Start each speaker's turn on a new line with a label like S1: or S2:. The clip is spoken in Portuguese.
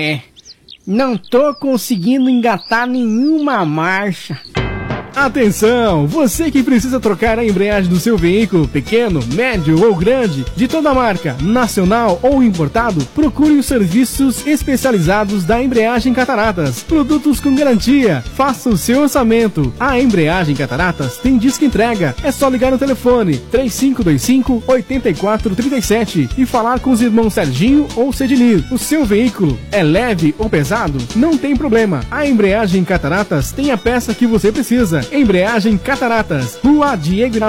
S1: Não tô conseguindo engatar nenhuma marcha.
S2: Atenção! Você que precisa trocar a embreagem do seu veículo, pequeno, médio ou grande, de toda marca, nacional ou importado, procure os serviços especializados da Embreagem Cataratas. Produtos com garantia. Faça o seu orçamento. A Embreagem Cataratas tem disco entrega. É só ligar no telefone 3525-8437 e falar com os irmãos Serginho ou Cedinir. O seu veículo é leve ou pesado? Não tem problema. A Embreagem Cataratas tem a peça que você precisa. Embreagem Cataratas, Rua Diego